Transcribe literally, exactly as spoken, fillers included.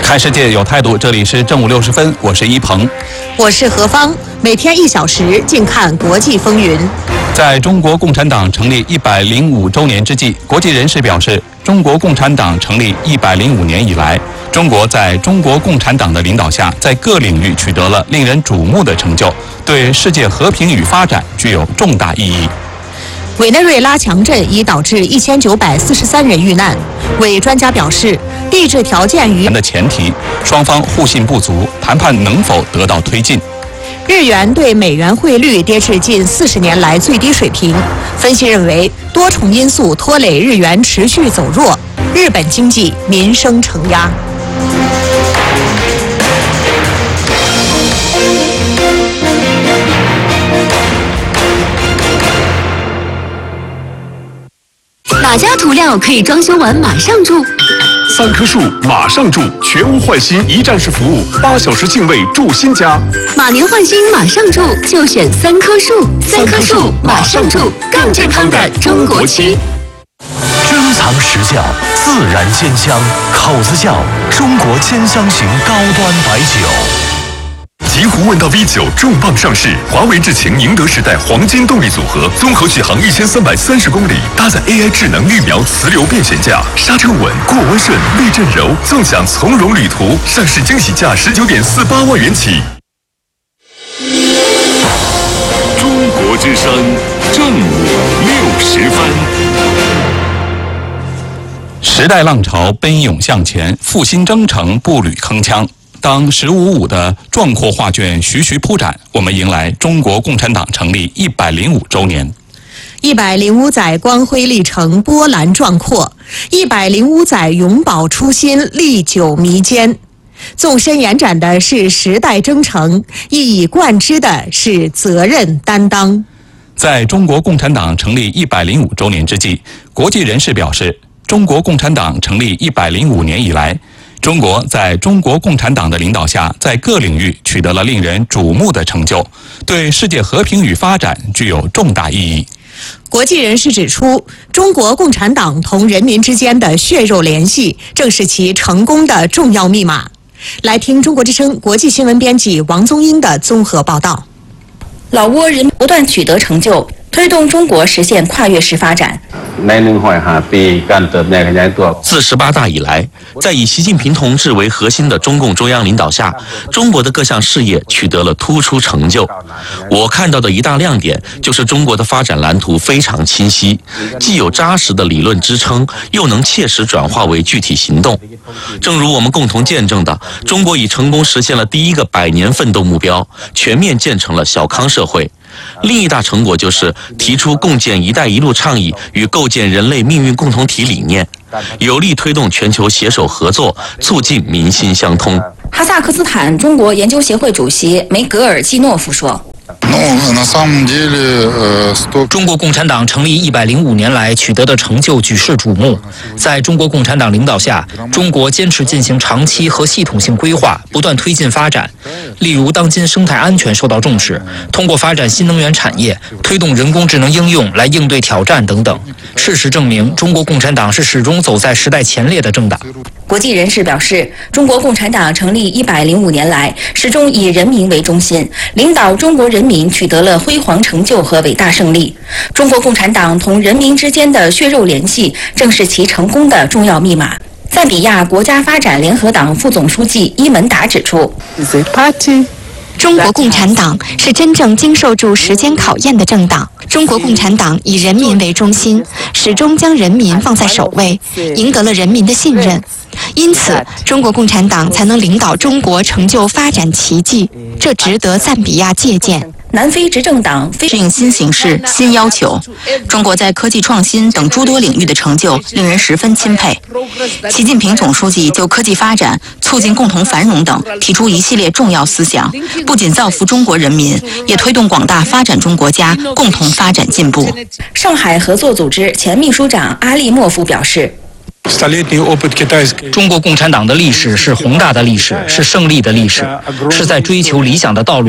看世界有态度，这里是正午六十分，我是一鹏， 我是何芳，每天一小时，静看国际风云。 在中国共产党成立一百零五周年之际，国际人士表示，中国共产党成立一百零五年以来，中国在中国共产党的领导下，在各领域取得了令人瞩目的成就，对世界和平与发展具有重大意义。 委内瑞拉强震已导致一千九百四十三人遇难。委专家表示，地质条件与的前提，双方互信不足，谈判能否得到推进？ 日元对美元汇率跌至近四十年来最低水平。分析认为，多重因素拖累日元持续走弱，日本经济民生承压。 哪家涂料可以装修完马上住？ 三棵树马上住，全屋换新一站式服务，八小时净位住新家。 马年换新马上住，就选三棵树。三棵树马上住，更健康的中国区。 珍藏实窖，自然鲜香，口子窖中国千香型高端白酒。 极狐问道 V 九重磅上市，华为智擎宁德时代黄金动力组合，综合续航一千三百三十公里，搭载 A I 智能绿苗磁流变悬架，刹车稳，过弯顺，避震柔，纵享从容旅途。上市惊喜价十九点四八万元起。中国之声正午六十分。 时代浪潮奔涌向前，复兴征程步履铿锵。当“十五五”的壮阔画卷徐徐铺展，我们迎来中国共产党成立一百零五周年。 一百零五载光辉历程波澜壮阔，一百零五载永葆初心历久弥坚。纵深延展的是时代征程，一以贯之的是责任担当。 在中国共产党成立一百零五周年之际，国际人士表示，中国共产党成立一百零五年以来，中国在中国共产党的领导下，在各领域取得了令人瞩目的成就，对世界和平与发展具有重大意义。 国际人士指出，中国共产党同人民之间的血肉联系，正是其成功的重要密码。来听中国之声国际新闻编辑王宗英的综合报道。 老挝人不断取得成就，推动中国实现跨越式发展。 自十八大以来，在以习近平同志为核心的中共中央领导下，中国的各项事业取得了突出成就。我看到的一大亮点就是中国的发展蓝图非常清晰，既有扎实的理论支撑，又能切实转化为具体行动。正如我们共同见证的，中国已成功实现了第一个百年奋斗目标，全面建成了小康社会。另一大成果就是提出共建“一带一路”倡议与构建人类命运共同体理念，有力推动全球携手合作，促进民心相通。 哈萨克斯坦中国研究协会主席梅格尔季诺夫说， 中国共产党成立一百零五年来取得的成就举世瞩目。在中国共产党领导下，中国坚持进行长期和系统性规划，不断推进发展。例如，当今生态安全受到重视，通过发展新能源产业，推动人工智能应用来应对挑战等等。事实证明，中国共产党是始终走在时代前列的政党。 国际人士表示，中国共产党成立一百零五年来，始终以人民为中心，领导中国人民取得了辉煌成就和伟大胜利。中国共产党同人民之间的血肉联系，正是其成功的重要密码。赞比亚国家发展联合党副总书记伊门达指出， 中国共产党是真正经受住时间考验的政党。中国共产党以人民为中心，始终将人民放在首位，赢得了人民的信任。因此，中国共产党才能领导中国成就发展奇迹，这值得赞比亚借鉴。 南非执政党适应新形势、新要求，中国在科技创新等诸多领域的成就令人十分钦佩。习近平总书记就科技发展、促进共同繁荣等提出一系列重要思想，不仅造福中国人民，也推动广大发展中国家共同发展进步。 上海合作组织前秘书长阿利莫夫表示， 中国共产党的历史是宏大的历史，是胜利的历史，是在追求理想的道路